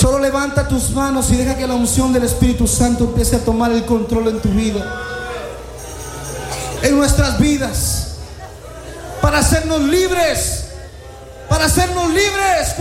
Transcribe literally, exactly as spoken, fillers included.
Solo levanta tus manos y deja que la unción del Espíritu Santo empiece a tomar el control en tu vida, en nuestras vidas, para hacernos libres, para hacernos libres.